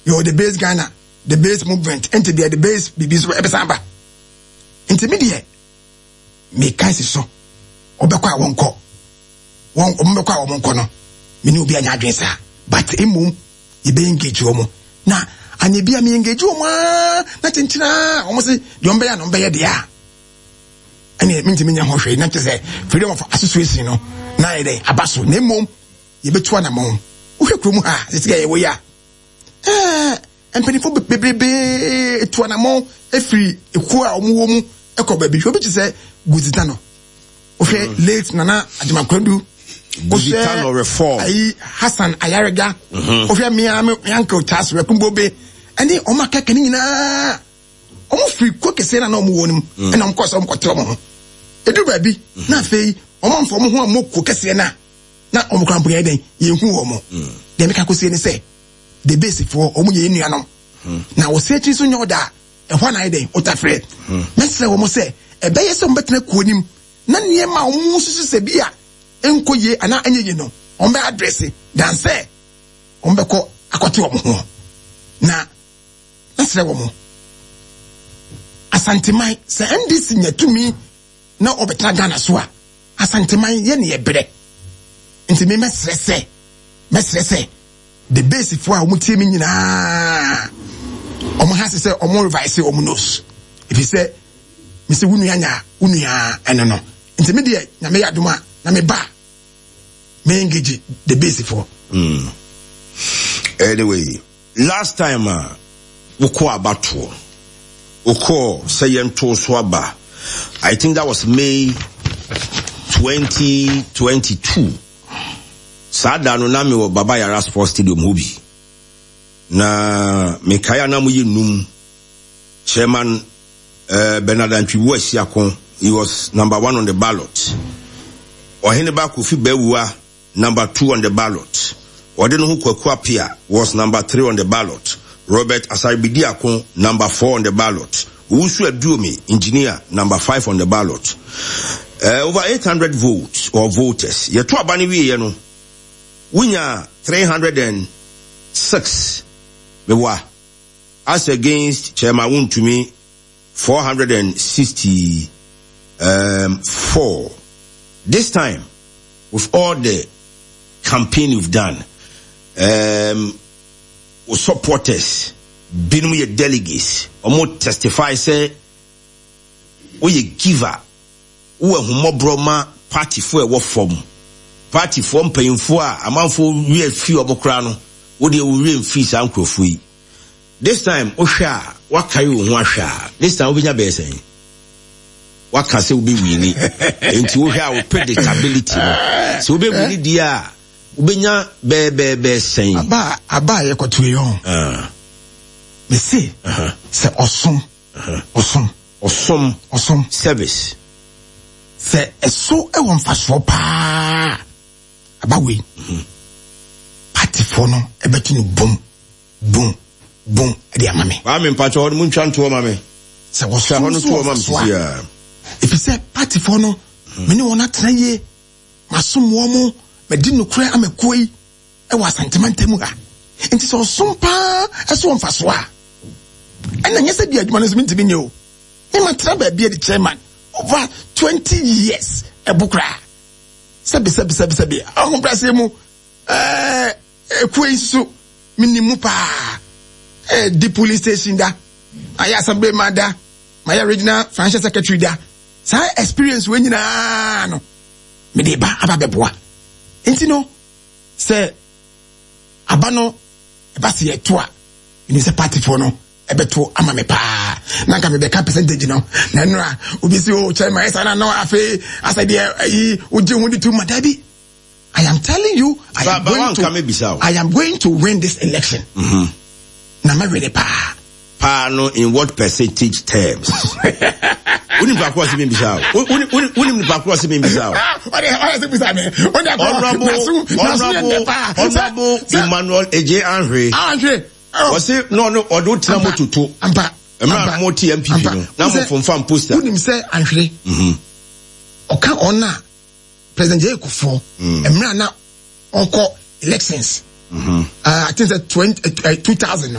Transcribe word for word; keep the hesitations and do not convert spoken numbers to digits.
you're the base Ghana, the base movement, and the the base B B C Ebesamba. Intermediate, me kaisi so, obekwa wonko, won obekwa wonko no, me ni obi anya adwensa, but imum ye be engage omo. Na anye bia me engage omo na chinchina, omo se de ombe ya no ombe ya dia. Ane minti menya ho hwe na tse freedom of association no, na ide abaso na imum ye betu na mo. Uhwe krom ha, se siga ye wo ya. Eh, empenifo bebrebe etu na mo efiri eku a omo wo mu ekọ ba bi hwe bi say Guzitano. Uhwe late nana Ajimakwadu Guzitano reform. Ai Hassan Ayarega. Uhwe me am uncle Charles Rekumbobe. Ani o ma keke ni nyina. Omo free ko kese na na omo wonim. E na mko so mko tro mo. Edu ba bi na afei omo mfo mo ho amoko kese na. Na omo krampo ye den ye hu omo. De me ka ko se ni say the basic for omo ye nuanom. Na wo se chi so nyoda e ho na ye den otafre. Mesle wo mo say e be ye so mbetena kuonim na niema omo susu se bia enkoye ana anyeye no ombe address dan say ombe ko akote omo ho na mesle wo mo asantemai se N D C nyatumi na obetena Ghana so a asantemai ye ne ye bere nti me mesle se mesle se the basic for omo tie mi nyina omo ha se se omo revise omo nose if you say Mister Wunuanya, Unia, and no. Intermediate, Namea Duma, Nameba. May engage the basic for. Mm. Anyway, last time, uh, Uko Abatu, Uko Sayem To Swaba, I think that was May twenty twenty-two. Sada no nami wa Baba Yara Sports Stadium Hubi. Na Mekaya Namuyi Num, Chairman. Uh, Bernard Antwibu Esiakon, he was number one on the ballot. Oheneba Kofi Bewua, number two on the ballot. Odenu Kwaku Pia was number three on the ballot. Robert Asaribidiakon, number four on the ballot. Usu Eduomi, engineer, number five on the ballot. Uh, over eight hundred votes or voters. Yetu abani we yeno. Winya three hundred six. Bewa. As against Chairman Wuntumi, four hundred sixty-four. This time, with all the campaign you've done, um, with supporters, been with delegates, almost testify, say, we a giver, we a more broma party for a work form, party form paying for a month for real few of Okrano, what you will real fees uncle free. This time, Osha, what can you want? This time, we are saying, what can say we be winning? And you have predictability. So, we be dear, we are be be be saying, Aba, Aba, you got to young. Ah, me see, say awesome, awesome, awesome, awesome service. Say, so a one fast for pa. Aba we, party for no, a betting boom, boom. Boom, dear mammy. I'm in Pacho Munchan to mammy. So was to mammy. If you say party for no, many will not try ye. Masum womo, Medino cry, I'm a koi. I was sentimental. And it's all some pa as one faswa. And then yesterday, the management to be new. Him a trouble be the chairman over twenty years. A bookra. Sabi, sabi, sabi, sabi. I'm Brasimo. Eh, a queen so minimupa. Eh, the police station da. I assembly mada. My original financial secretary da. Sa experience when you na no. Me de ba ababeboa. Enti no say abano eba se yetoa. You say party for no ebeto ama me pa. Na nka me be ka percentage no. Na nra obi si o chairman esa na no afi asa de yi oje hu di tu madabi. I am telling you I am going to I am going to win this election. Mhm. Na me really pa. Pa no in what percentage terms? Uni pa kwa si mi bisao. Uni uni uni pa kwa si mi bisao. Ode ode si bisao me. Ode Honorable Honorable Honorable Emmanuel Eje Andre. Andre. Was it no no odo tina mo tutu. Ampa. Emra mo T M P no. Na mo from fan poster. Uni say Andre. Mhm. Oka ona President J Kufuor. Emra na onko elections. Mhm. Uh, I think that twenty uh, two thousand